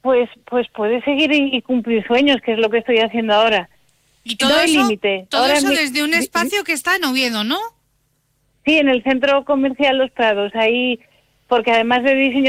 pues puede seguir y cumplir sueños, que es lo que estoy haciendo ahora. Y todo no hay eso, límite. todo Ahora eso desde un espacio que está en Oviedo, ¿no? Sí, en el Centro Comercial Los Prados, ahí, porque además de diseño